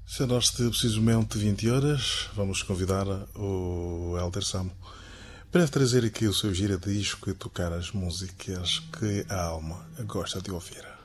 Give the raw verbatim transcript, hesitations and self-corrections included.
Sendo-se precisamente vinte horas, vamos convidar o Helder Samo para trazer aqui o seu gira-disco e tocar as músicas que a alma gosta de ouvir.